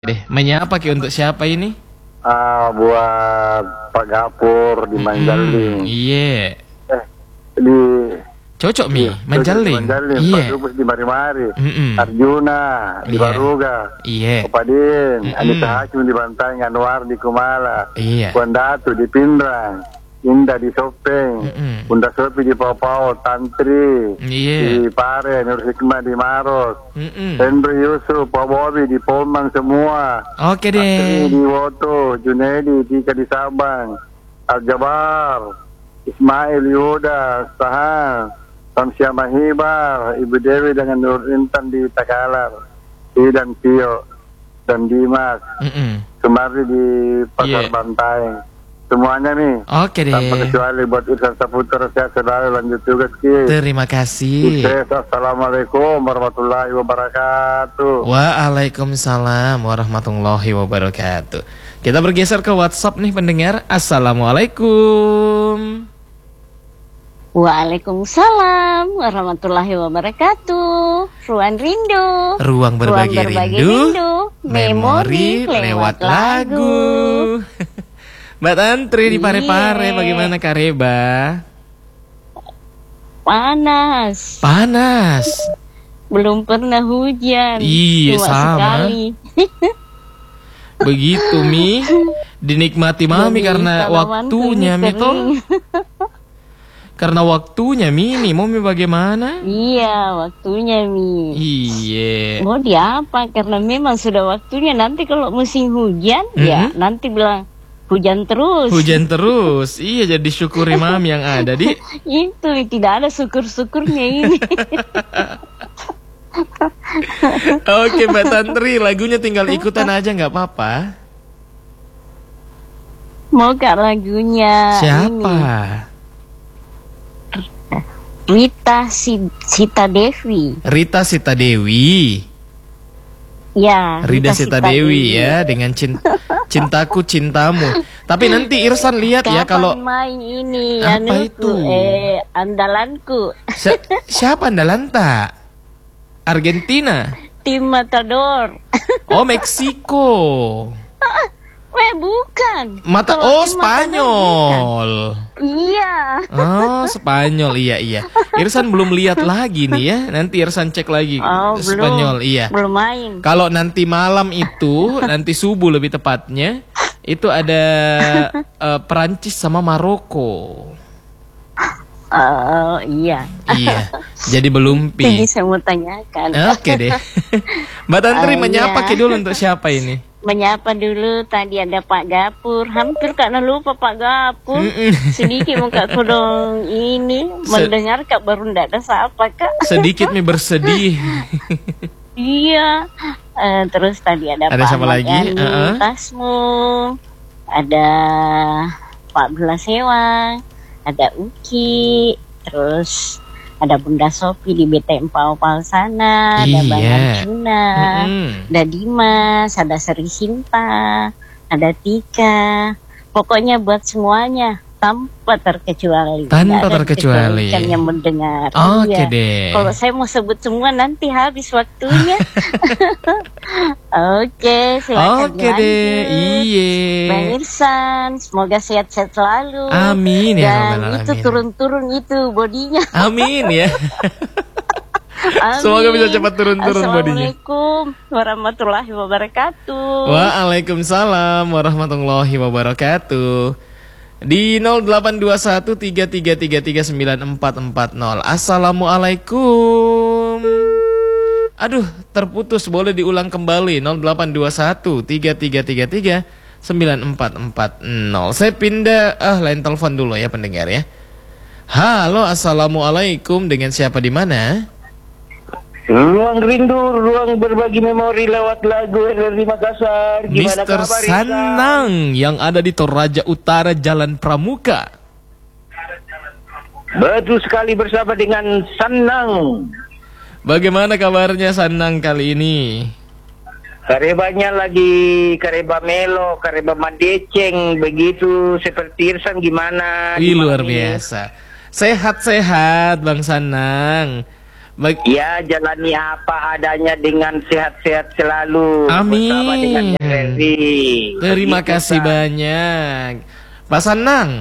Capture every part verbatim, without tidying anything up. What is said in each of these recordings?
Deh, menyapa Ki untuk siapa ini? Ah, buat Pak Gapur di Manjaling. Mm, iya. Eh, di Cocok Mi, iya, Manjaling. Di Manjaling, Iya. Pak Dubes di Mari-Mari. Mm-mm. Arjuna di Iya. Baruga. Iya. Opadin, Mm-mm. Anissa Hakim di Bantai, Anwar di Kumala. Iya. Puan Datu di Pindrang. Indah di Sopeng. Mm-mm. Bunda Sopi di Papau, Tantri Iya. di Pare, Nur Hikmah di Maros. Mm-mm. Henry Yusuf, Pak Bobi di Polman semua. Oke Asri deh. di Woto, Junedi, Tika di Sabang, Al-Jabar, Ismail Yuda, Sahan, Tamsia Mahibar, Ibu Dewi dengan Nur Intan di Takalar, dan Tio, dan Dimas, Mm-mm. Sumardi di Pasar Yeah. Bantai. Semuanya nih, Oke tanpa deh. kecuali buat Irsan Saputra, saya selalu lanjut tugas, Ki. Terima kasih. Sukses, Assalamualaikum warahmatullahi wabarakatuh. Waalaikumsalam warahmatullahi wabarakatuh. Kita bergeser ke WhatsApp nih pendengar. Assalamualaikum. Waalaikumsalam warahmatullahi wabarakatuh. Ruang rindu. Ruang berbagi, Ruang berbagi rindu, rindu. memori lewat lagu. Mbak Tantri di Parepare, Iya. bagaimana Kareba? Panas. Panas. Belum pernah hujan. Iya, Cuma sama. sekali. Begitu Mi, dinikmati Mami Jadi, karena tanamanku waktunya ini Mi toh. kering. Karena waktunya Mi, nih mau Mi bagaimana? Iya, waktunya Mi. Iya. Mau diapa? Karena memang sudah waktunya. Nanti kalau musim hujan, ya Mhm. nanti bilang hujan terus. Hujan terus. Iya, jadi syukuri Mami yang ada di. Itu tidak ada syukur-syukurnya ini. Oke Mbak Tantri, lagunya tinggal ikutan aja nggak apa-apa. Mau kak lagunya Siapa? ini, Rita Si- Sita Dewi. Rita Sita Dewi. Ya, Rida Sita Dewi ya dengan cin- cintaku cintamu. Tapi nanti Irsan lihat ya Kapan kalau main ini Apa anuku, itu? eh andalanku Si- siapa Andalanta? Argentina. tim Matador. Oh, Meksiko. Weh bukan. Mata Kalau oh tim Matador Spanyol. bukan. Iya. Oh, Spanyol. Iya, iya. Irsan belum lihat lagi nih ya. Nanti Irsan cek lagi Oh, Spanyol, belum. iya. Belum main. Kalau nanti malam itu, nanti subuh lebih tepatnya, itu ada eh, Perancis sama Maroko. Oh iya. Iya. Jadi belum Jadi pi. saya mau tanyakan. Oke deh. Mbak Tantri Ah, menyapa iya. Ki dulu untuk siapa ini? Menyapa dulu, tadi ada Pak Gapur. Hampir karena lupa Pak Gapur. Mm-mm. Sedikit muka kudong ini Se- mendengar kak baru ndak ada siapa kak. Sedikit mi bersedih. Iya. Eh, terus tadi ada, Ada Pak siapa Ahmad lagi? Yani, Uh-uh. Tasmu, ada Pak Bela Sewang, ada Uki, terus ada Bunda Sopi di B T M Pau Pau sana, ada Bang Iya. Arjuna, Mm-mm. ada Dimas, ada Seri Sinta, ada Tika. Pokoknya buat semuanya tanpa terkecuali. Tanpa Nggak ada terkecuali. kecualian yang mendengar. Oke Iya. deh. Kalau saya mau sebut semua nanti habis waktunya. Oke, silakan Oke deh. dilanjut. Bang Iya. Irsan, semoga sehat-sehat selalu. Amin ya Dan rabbal itu alamin. turun-turun itu bodinya. Amin ya. Amin. Semoga bisa cepat turun-turun bodinya. Assalamualaikum warahmatullahi wabarakatuh. Waalaikumsalam warahmatullahi wabarakatuh. Di nol delapan dua satu tiga tiga tiga tiga sembilan empat empat nol. Assalamualaikum. Aduh, terputus. Boleh diulang kembali. nol delapan dua satu tiga tiga tiga tiga sembilan empat empat nol. Saya pindah ah lain telepon dulu ya pendengar ya. Halo, assalamualaikum. Dengan siapa di mana? Ruang rindu, ruang berbagi memori lewat lagu dari Makassar. Gimana Mister kabar, Sanang yang ada di Toraja Utara Jalan Pramuka. Betul sekali, bersama dengan Sanang. Bagaimana kabarnya Sanang kali ini? Karebanya lagi kareba melo, kareba mandeceng, begitu seperti Irsan gimana? Wih, Gimana luar ini? biasa. Sehat-sehat Bang Sanang. Bag- Ya, jalani apa adanya dengan sehat-sehat selalu. Amin. Bersama dengan R R I. Terima Begitu, kasih San. banyak. Pak Sanang.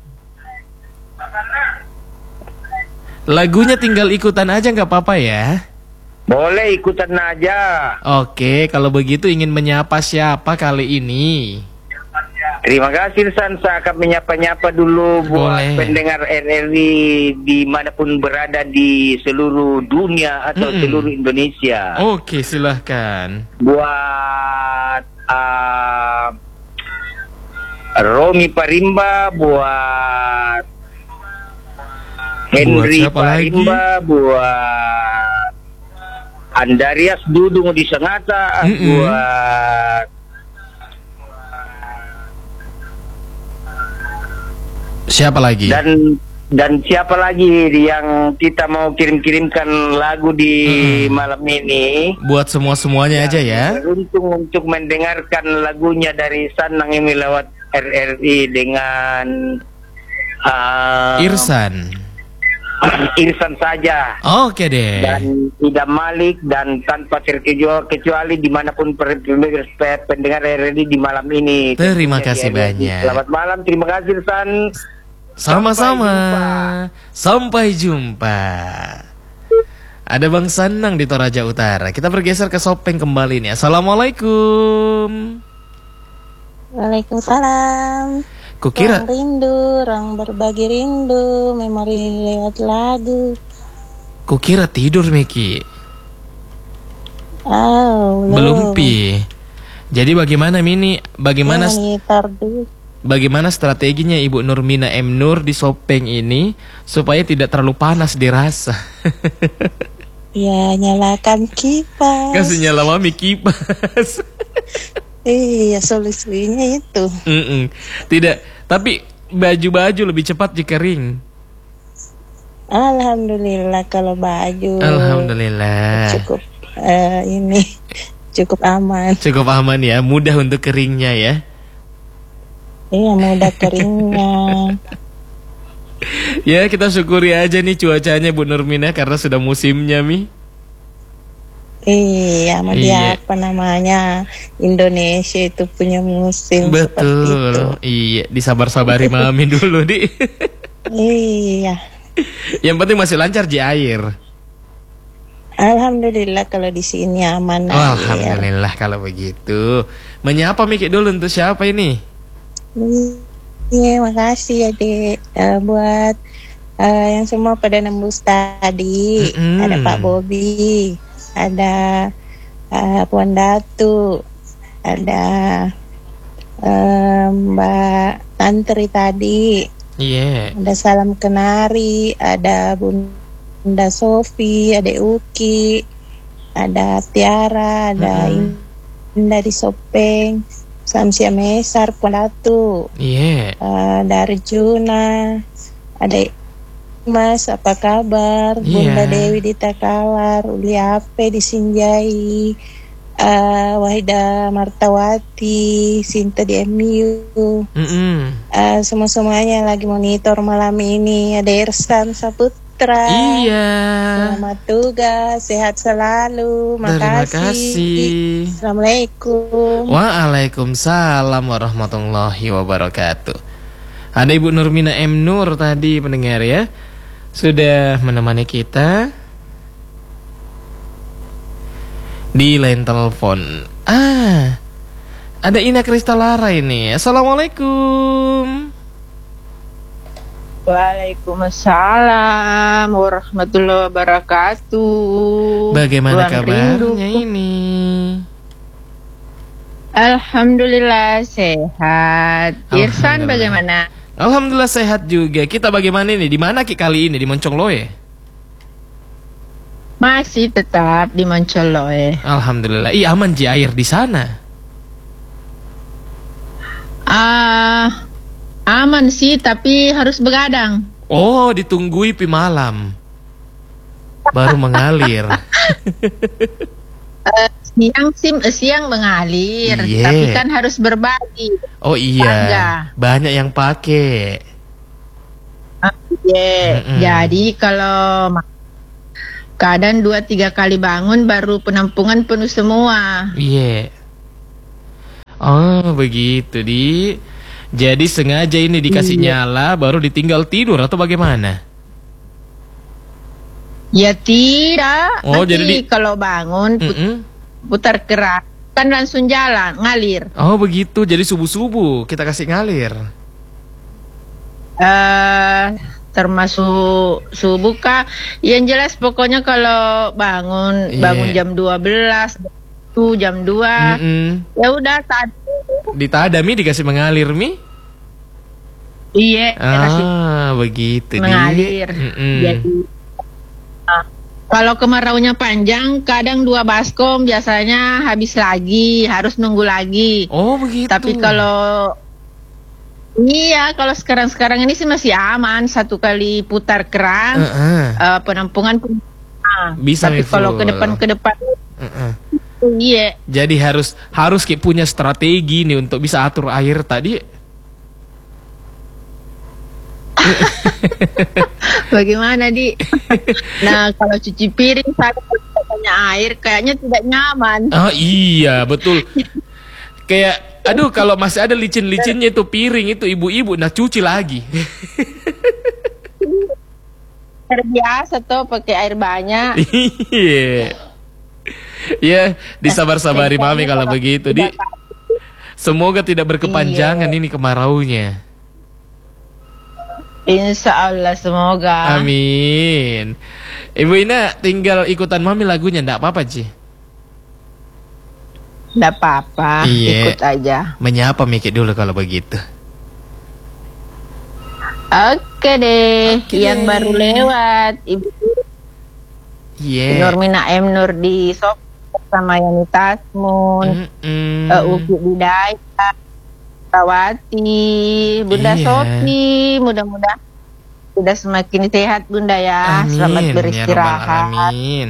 Lagunya tinggal ikutan aja nggak apa-apa ya? Boleh ikutan aja. Oke, kalau begitu ingin menyapa siapa kali ini? Terima kasih San, saya akan menyapa-nyapa dulu buat Boleh. pendengar R R I dimanapun berada di seluruh dunia atau Mm-mm. seluruh Indonesia. Oke, silahkan. Buat uh, Romi Parimba, buat Henry siapa lagi? Parimba, buat Andarias Dudung di Sangatta, Mm-mm. buat Siapa lagi? dan dan siapa lagi yang kita mau kirim-kirimkan lagu di Mm-mm. malam ini? Buat semua-semuanya aja ya. Beruntung untuk mendengarkan lagunya dari Sanang ini lewat R R I dengan uh, Irsan. Irsan saja. Oke deh. Dan tidak Malik dan tanpa terkecuali kecuali dimanapun per- per- pendengar R R I di malam ini. Terima Tentunya kasih di R R I. banyak. Selamat malam, terima kasih San. Sama-sama. Sampai Sampai jumpa. Ada Bang Sanang di Toraja Utara. Kita bergeser ke Sopeng kembali nih. Assalamualaikum. Waalaikumsalam. Kukira Orang rindu, orang berbagi rindu, memori lewat lagu. Kukira tidur Miki. Oh, Belum Pi. Jadi bagaimana Mini? Bagaimana Monitor dulu. bagaimana strateginya Ibu Nurmina M Nur di Sopeng ini supaya tidak terlalu panas dirasa? Ya, nyalakan kipas. Kasih nyala mami kipas. Iya, solusinya itu. Mm-mm. Tidak, tapi baju-baju lebih cepat dikering. Alhamdulillah kalau baju. Alhamdulillah. Cukup eh, ini cukup aman. Cukup aman ya, mudah untuk keringnya ya. Iya, mudah keringnya. Ya kita syukuri aja nih cuacanya Bu Nurmina karena sudah musimnya Mi. Iya, sama Iya. dia apa namanya, Indonesia itu punya musim seperti itu. Betul. Iya, disabar-sabari mami dulu di. Iya. Yang penting masih lancar di air. Alhamdulillah kalau di sini aman. Oh, air. alhamdulillah kalau begitu. Menyapa Miki dulu untuk siapa ini? Iya, makasih ya Dek. Eh, buat eh, yang semua pada nembus tadi. Mm-mm. Ada Pak Bobi, ada eh, Puan Datu, ada eh, Mbak Tantri tadi, Iya. ada Salam Kenari, ada Bunda Sofi, ada Uki, ada Tiara, ada Mm-mm. Indah di Sopeng, Samsia Mesar, Puan Datu, Iya. eh, dari Juna, ada Mas, apa kabar? Iya. Bunda Dewi di Takalar, Uli Ape di Sinjai, eh, Wahida Martawati, Sinta di M U, Mm-mm. eh, semua-semuanya lagi monitor malam ini. Ada Irsan Saputra. Iya. Selamat tugas, sehat selalu. Terima Makasih. kasih. Assalamualaikum. Waalaikumsalam warahmatullahi wabarakatuh. Ada Ibu Nurmina M Nur tadi pendengar ya, sudah menemani kita di line telepon. Ah, ada Ina Kristalara ini. Assalamualaikum. Waalaikumsalam warahmatullahi wabarakatuh. Bagaimana Ruang rindu. kabarnya ini? Alhamdulillah sehat. Irsan Alhamdulillah. bagaimana? Alhamdulillah sehat juga. Kita bagaimana ini? Di mana Ki kali ini? Di Moncongloe? Masih tetap di Moncoloe. Alhamdulillah. Ih, aman ji air di sana. Ah, aman sih tapi harus begadang. Oh, ditunggui pi malam. Baru mengalir. Siang sim eh, siang mengalir, Iya. tapi kan harus berbagi. Oh iya. Bangga. Banyak yang pakai. Ah, iya. Mm-mm. Jadi kalau ma- Kadang dua tiga kali bangun baru penampungan penuh semua. Iya. Oh begitu Di. Jadi sengaja ini dikasih Iya. nyala baru ditinggal tidur atau bagaimana? Ya tidak. Oh, Nanti jadi di- kalau bangun put- Mm-mm. putar keras kan langsung jalan ngalir. Oh begitu. Jadi subuh-subuh kita kasih ngalir. eh termasuk subuh kah? Yang jelas pokoknya kalau bangun Iya. bangun jam dua belas tuh jam dua Mm-mm. ya udah tadi Ditadami dikasih mengalir Mi. iya kasih Ah begitu Di. mengalir. Mm-mm. Jadi ah, kalau kemaraunya panjang kadang dua baskom biasanya habis lagi, harus nunggu lagi. Oh begitu. Tapi kalau iya, kalau sekarang-sekarang ini sih masih aman, satu kali putar keran Heeh. eh, penampungan pun ah, Bisa tapi nih, kalau ke full. depan ke depan Heeh. iya. Jadi harus harus kayak punya strategi nih untuk bisa atur air tadi. Bagaimana di? Nah kalau cuci piring saya tanya air kayaknya tidak nyaman. Ah iya betul. Kayak aduh kalau masih ada licin-licinnya itu piring itu ibu-ibu nah cuci lagi. Terbiasa tuh pakai air banyak. Iya. Ya disabar-sabari mami kalau begitu Di. Semoga tidak berkepanjangan ini kemaraunya. Insya Allah semoga. Amin. Ibu Ina tinggal ikutan mami lagunya ndak apa-apa Ci. Nggak apa-apa, Iya. ikut aja. Menyapa Miki dulu kalau begitu. Oke deh, Oke yang deh. baru lewat Ibu Iya. Nurmina M Nur di Sok sama Yani Tasmun, Mm-mm. uh, Uki Bidaya, Tawati, Bunda Iya. Sofi, mudah-mudahan sudah semakin sehat Bunda ya. Amin, Selamat ya Rabbal beristirahat. alamin.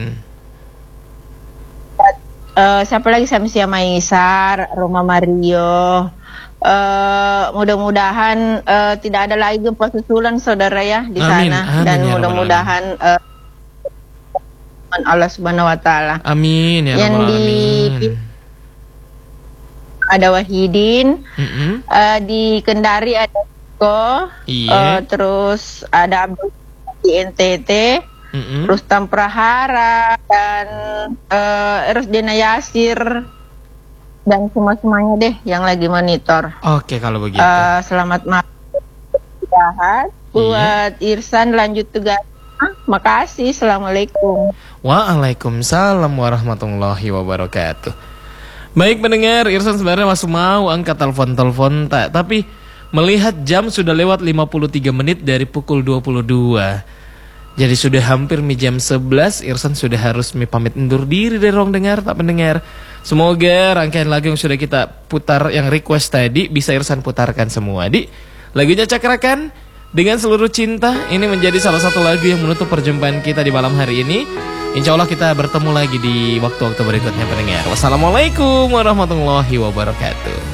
Eh, siapa lagi Samsia Maisar, Roma Mario. Eh, mudah-mudahan eh, tidak ada lagi gempa susulan saudara ya di Amin, sana amin, dan ya Rabbal mudah-mudahan eh, Allah Subhanahu wa taala. Amin ya Yang Rabbal di- alamin. Ada Wahidin, Mm-mm. eh, di Kendari ada Ko, Iya. eh, terus ada Abdul di N T T, Mm-mm. Rustam Prahara dan eh, Rusdina Yasir dan semua-semuanya deh yang lagi monitor. Oke kalau begitu. Eh, selamat malam istirahat buat Irsan lanjut tugas. Ah, makasih, assalamualaikum. Waalaikumsalam warahmatullahi wabarakatuh. Baik pendengar, Irsan sebenarnya masih mau angkat telepon-telepon tak, tapi melihat jam sudah lewat lima puluh tiga menit dari pukul dua puluh dua. Jadi sudah hampir mi jam sebelas, Irsan sudah harus mi pamit undur diri dari ruang dengar tak pendengar. Semoga rangkaian lagu yang sudah kita putar yang request tadi bisa Irsan putarkan semua. Di lagunya Cakrakan dengan seluruh cinta ini menjadi salah satu lagu yang menutup perjumpaan kita di malam hari ini. Insya Allah kita bertemu lagi di waktu-waktu berikutnya pendengar. Wassalamualaikum warahmatullahi wabarakatuh.